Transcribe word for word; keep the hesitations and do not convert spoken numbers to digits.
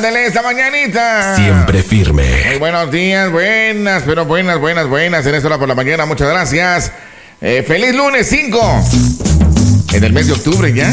Ándale esta mañanita. Siempre firme. Muy buenos días, buenas, pero buenas, buenas, buenas. En esta hora por la mañana, muchas gracias. Eh, feliz lunes cinco. En el mes de octubre ya.